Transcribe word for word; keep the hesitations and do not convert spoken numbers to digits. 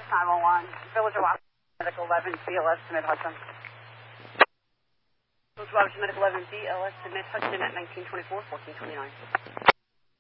nine one one, Village of Washington, Medical eleven, B L S, submit Hudson. Village of Washington, Medical eleven, B L S, submit Hudson at nineteen twenty-four, fourteen twenty-nine.